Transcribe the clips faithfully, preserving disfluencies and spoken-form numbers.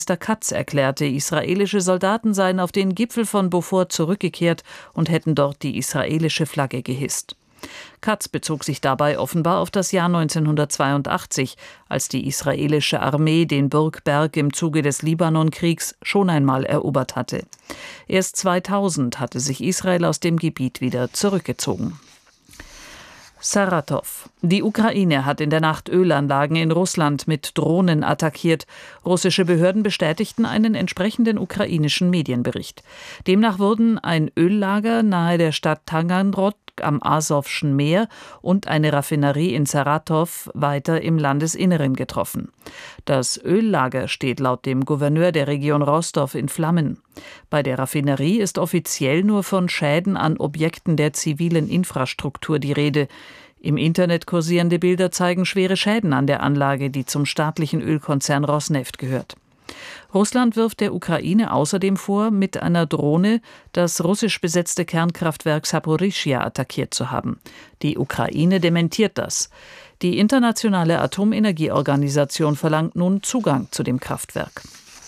Katz erklärte, israelische Soldaten seien auf den Gipfel von Beaufort zurückgekehrt und hätten dort die israelische Flagge gehisst. Katz bezog sich dabei offenbar auf das Jahr neunzehnhundertzweiundachtzig, als die israelische Armee den Burgberg im Zuge des Libanonkriegs schon einmal erobert hatte. Erst zweitausend hatte sich Israel aus dem Gebiet wieder zurückgezogen. Saratow. Die Ukraine hat in der Nacht Ölanlagen in Russland mit Drohnen attackiert. Russische Behörden bestätigten einen entsprechenden ukrainischen Medienbericht. Demnach wurden ein Öllager nahe der Stadt Taganrog am Asowschen Meer und eine Raffinerie in Saratow weiter im Landesinneren getroffen. Das Öllager steht laut dem Gouverneur der Region Rostow in Flammen. Bei der Raffinerie ist offiziell nur von Schäden an Objekten der zivilen Infrastruktur die Rede. Im Internet kursierende Bilder zeigen schwere Schäden an der Anlage, die zum staatlichen Ölkonzern Rosneft gehört. Russland wirft der Ukraine außerdem vor, mit einer Drohne das russisch besetzte Kernkraftwerk Saporischschja attackiert zu haben. Die Ukraine dementiert das. Die Internationale Atomenergieorganisation verlangt nun Zugang zu dem Kraftwerk.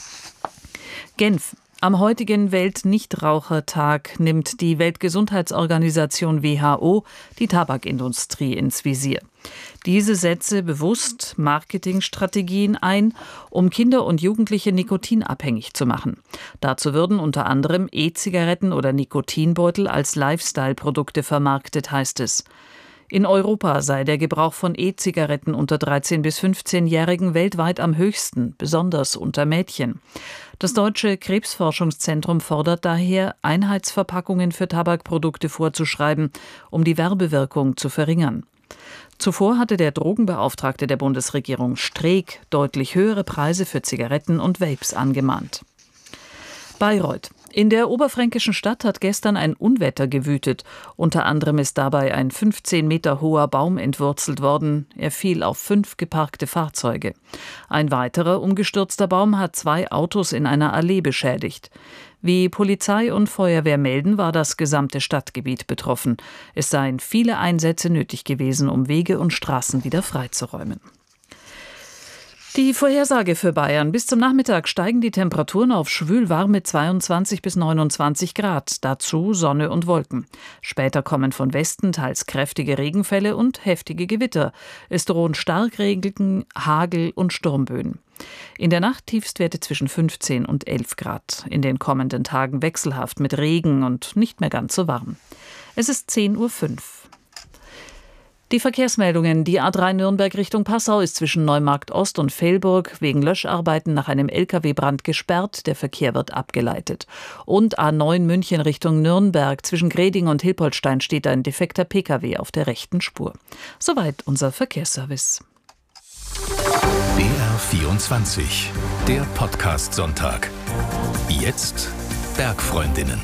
Genf. Am heutigen Weltnichtrauchertag nimmt die Weltgesundheitsorganisation W H O die Tabakindustrie ins Visier. Diese setze bewusst Marketingstrategien ein, um Kinder und Jugendliche nikotinabhängig zu machen. Dazu würden unter anderem E-Zigaretten oder Nikotinbeutel als Lifestyle-Produkte vermarktet, heißt es. In Europa sei der Gebrauch von E-Zigaretten unter dreizehn- bis fünfzehnjährigen weltweit am höchsten, besonders unter Mädchen. Das Deutsche Krebsforschungszentrum fordert daher, Einheitsverpackungen für Tabakprodukte vorzuschreiben, um die Werbewirkung zu verringern. Zuvor hatte der Drogenbeauftragte der Bundesregierung Streeck deutlich höhere Preise für Zigaretten und Vapes angemahnt. Bayreuth. In der oberfränkischen Stadt hat gestern ein Unwetter gewütet. Unter anderem ist dabei ein fünfzehn Meter hoher Baum entwurzelt worden. Er fiel auf fünf geparkte Fahrzeuge. Ein weiterer umgestürzter Baum hat zwei Autos in einer Allee beschädigt. Wie Polizei und Feuerwehr melden, war das gesamte Stadtgebiet betroffen. Es seien viele Einsätze nötig gewesen, um Wege und Straßen wieder freizuräumen. Die Vorhersage für Bayern. Bis zum Nachmittag steigen die Temperaturen auf schwül-warme zweiundzwanzig bis neunundzwanzig Grad. Dazu Sonne und Wolken. Später kommen von Westen teils kräftige Regenfälle und heftige Gewitter. Es drohen Starkregen, Hagel und Sturmböen. In der Nacht Tiefstwerte zwischen fünfzehn und elf Grad. In den kommenden Tagen wechselhaft mit Regen und nicht mehr ganz so warm. Es ist zehn Uhr fünf. Die Verkehrsmeldungen. Die A drei Nürnberg Richtung Passau ist zwischen Neumarkt Ost und Velburg wegen Löscharbeiten nach einem L K W-Brand gesperrt. Der Verkehr wird abgeleitet. Und A neun München Richtung Nürnberg. Zwischen Greding und Hilpoltstein steht ein defekter P K W auf der rechten Spur. Soweit unser Verkehrsservice. B R vierundzwanzig, der Podcast-Sonntag. Jetzt Bergfreundinnen.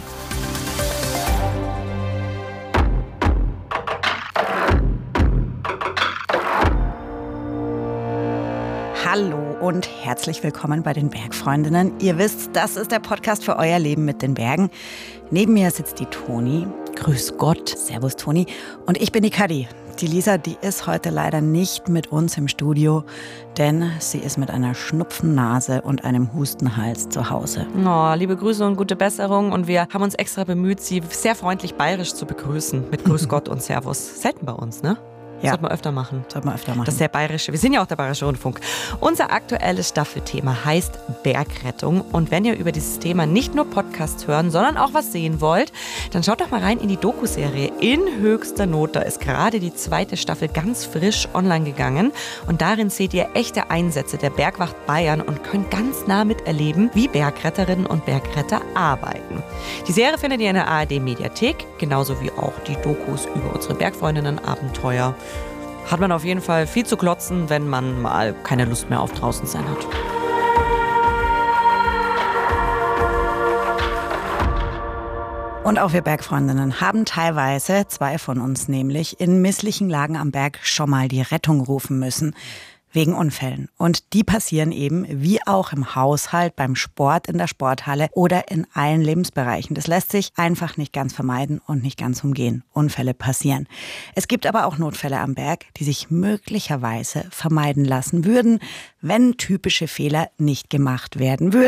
Hallo und herzlich willkommen bei den Bergfreundinnen. Ihr wisst, das ist der Podcast für euer Leben mit den Bergen. Neben mir sitzt die Toni. Grüß Gott. Servus, Toni. Und ich bin die Kadi. Die Lisa, die ist heute leider nicht mit uns im Studio, denn sie ist mit einer Schnupfennase und einem Hustenhals zu Hause. Oh, liebe Grüße und gute Besserung. Und wir haben uns extra bemüht, sie sehr freundlich bayerisch zu begrüßen. Mit Grüß Gott und Servus. Selten bei uns, ne? Ja. Sollte man öfter machen. Sollte man öfter machen. Das ist der bayerische. Wir sind ja auch der Bayerische Rundfunk. Unser aktuelles Staffelthema heißt Bergrettung. Und wenn ihr über dieses Thema nicht nur Podcasts hören, sondern auch was sehen wollt, dann schaut doch mal rein in die Doku-Serie In höchster Not. Da ist gerade die zweite Staffel ganz frisch online gegangen. Und darin seht ihr echte Einsätze der Bergwacht Bayern und könnt ganz nah miterleben, wie Bergretterinnen und Bergretter arbeiten. Die Serie findet ihr in der A R D-Mediathek, genauso wie auch die Dokus über unsere Bergfreundinnen-Abenteuer. Hat man auf jeden Fall viel zu klotzen, wenn man mal keine Lust mehr auf draußen sein hat. Und auch wir Bergfreundinnen haben teilweise, zwei von uns nämlich, in misslichen Lagen am Berg schon mal die Rettung rufen müssen. wegen Unfällen. Und die passieren eben wie auch im Haushalt, beim Sport, in der Sporthalle oder in allen Lebensbereichen. Das lässt sich einfach nicht ganz vermeiden und nicht ganz umgehen. Unfälle passieren. Es gibt aber auch Notfälle am Berg, die sich möglicherweise vermeiden lassen würden, wenn typische Fehler nicht gemacht werden würden.